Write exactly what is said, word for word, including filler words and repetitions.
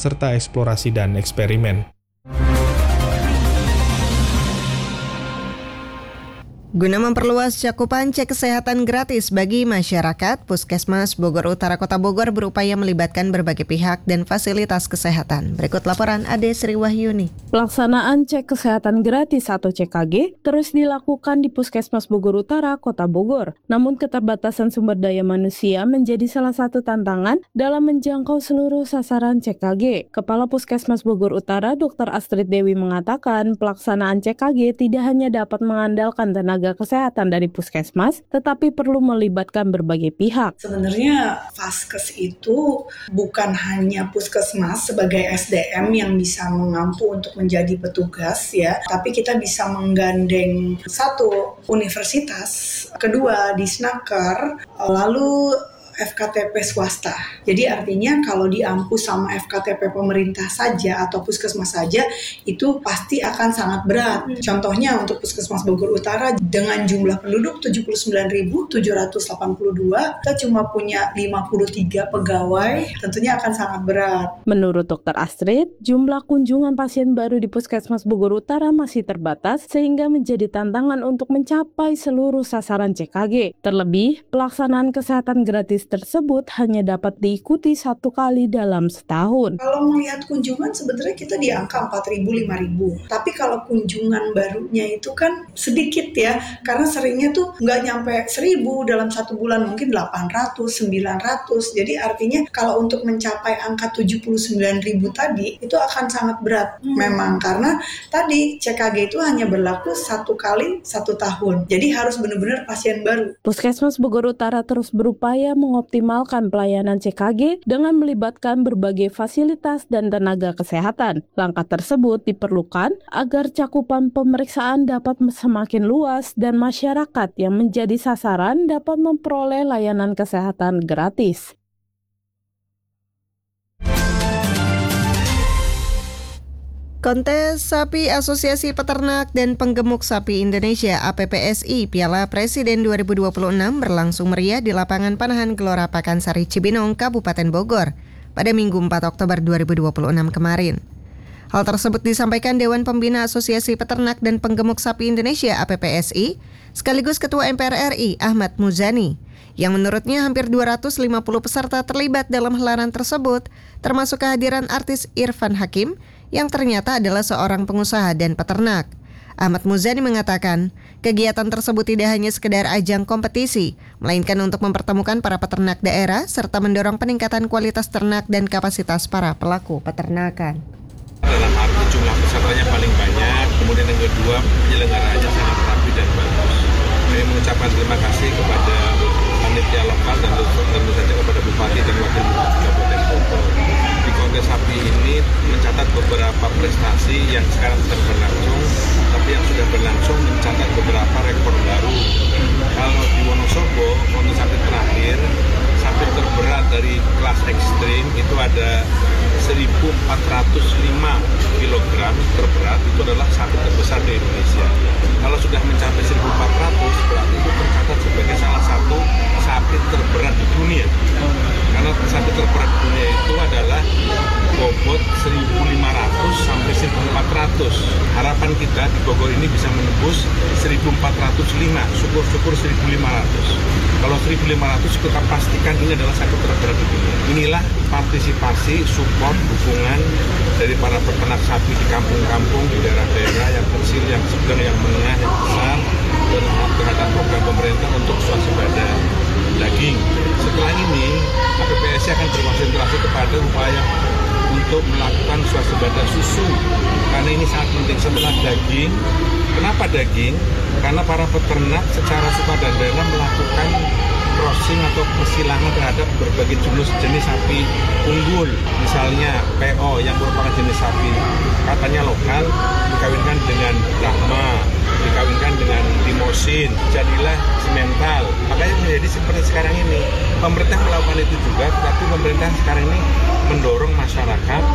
serta eksplorasi dan eksperimen. Guna memperluas cakupan cek kesehatan gratis bagi masyarakat, Puskesmas Bogor Utara Kota Bogor berupaya melibatkan berbagai pihak dan fasilitas kesehatan. Berikut laporan Ade Sri Wahyuni. Pelaksanaan cek kesehatan gratis atau C K G terus dilakukan di Puskesmas Bogor Utara Kota Bogor. Namun keterbatasan sumber daya manusia menjadi salah satu tantangan dalam menjangkau seluruh sasaran C K G. Kepala Puskesmas Bogor Utara, Dokter Astrid Dewi mengatakan pelaksanaan C K G tidak hanya dapat mengandalkan tenaga kesehatan dari puskesmas, tetapi perlu melibatkan berbagai pihak. Sebenarnya Vaskes itu bukan hanya puskesmas sebagai S D M yang bisa mengampu untuk menjadi petugas ya, tapi kita bisa menggandeng satu universitas, kedua Disnaker, lalu F K T P swasta. Jadi artinya kalau diampu sama F K T P pemerintah saja atau puskesmas saja itu pasti akan sangat berat. Hmm. Contohnya untuk Puskesmas Bogor Utara dengan jumlah penduduk tujuh puluh sembilan ribu tujuh ratus delapan puluh dua, kita cuma punya lima puluh tiga pegawai, tentunya akan sangat berat. Menurut Dokter Astrid, jumlah kunjungan pasien baru di Puskesmas Bogor Utara masih terbatas sehingga menjadi tantangan untuk mencapai seluruh sasaran C K G. Terlebih, pelaksanaan kesehatan gratis tersebut hanya dapat diikuti satu kali dalam setahun. Kalau melihat kunjungan sebenarnya kita di angka empat ribu, lima ribu. Tapi kalau kunjungan barunya itu kan sedikit ya, karena seringnya tuh nggak nyampe seribu dalam satu bulan, mungkin delapan ratus, sembilan ratus. Jadi artinya kalau untuk mencapai angka tujuh puluh sembilan ribu tadi, itu akan sangat berat. Hmm. Memang karena tadi C K G itu hanya berlaku satu kali satu tahun. Jadi harus benar-benar pasien baru. Puskesmas Bogor Utara terus berupaya mengoptimalkan pelayanan C K G dengan melibatkan berbagai fasilitas dan tenaga kesehatan. Langkah tersebut diperlukan agar cakupan pemeriksaan dapat semakin luas dan masyarakat yang menjadi sasaran dapat memperoleh layanan kesehatan gratis. Kontes Sapi Asosiasi Peternak dan Penggemuk Sapi Indonesia A P P S I Piala Presiden dua ribu dua puluh enam berlangsung meriah di lapangan Panahan Gelora Pakansari Cibinong, Kabupaten Bogor pada Minggu empat Oktober dua ribu dua puluh enam kemarin. Hal tersebut disampaikan Dewan Pembina Asosiasi Peternak dan Penggemuk Sapi Indonesia A P P S I sekaligus Ketua M P R R I Ahmad Muzani, yang menurutnya hampir dua ratus lima puluh peserta terlibat dalam helaran tersebut, termasuk kehadiran artis Irfan Hakim yang ternyata adalah seorang pengusaha dan peternak. Ahmad Muzani mengatakan, kegiatan tersebut tidak hanya sekedar ajang kompetisi, melainkan untuk mempertemukan para peternak daerah serta mendorong peningkatan kualitas ternak dan kapasitas para pelaku peternakan. Dalam arti jumlah pesertanya paling banyak, kemudian yang kedua penyelenggaraannya sangat rapi dan bagus. Saya mengucapkan terima kasih kepada panitia lokal dan tentu saja kepada Bupati dan Wakil Bupati Kabupaten Bogor. Di kontes sapi ini mencatat beberapa prestasi yang sekarang sedang berlangsung, tapi yang sudah berlangsung mencatat beberapa rekor baru. Kalau di Wonosobo, kontes sapi terakhir, sapi terberat dari kelas ekstrim itu ada seribu empat ratus lima kilogram terberat, itu adalah sapi terbesar di Indonesia. Kalau sudah mencapai seribu empat ratus, berarti itu tercatat sebagai salah satu sapi terberat di dunia. Karena sapi terberat di dunia itu adalah bobot seribu lima ratus sampai seribu empat ratus. Harapan kita di Bogor ini bisa menembus seribu empat ratus lima, syukur-syukur seribu lima ratus. Kalau seribu lima ratus kita pastikan ini adalah sapi terberat di dunia. Inilah partisipasi, support, dukungan dari para peternak sapi di kampung-kampung, di daerah-daerah yang kecil, yang sedang, yang menengah, yang besar, terhadap program pemerintah untuk swasembada daging. Setelah ini, A P P S I akan berkonsentrasi kepada upaya untuk melakukan swasembada susu, karena ini sangat penting. Setelah daging, kenapa daging? Karena para peternak secara sukarela melakukan crossing atau persilangan terhadap berbagai jenis jenis sapi unggul, misalnya P O yang merupakan jenis sapi katanya lokal dikawinkan dengan Brahma, dikawinkan dengan Limosin, jadilah simental. Makanya menjadi seperti sekarang ini. Pemerintah melakukan itu juga, tapi pemerintah sekarang ini mendorong masyarakat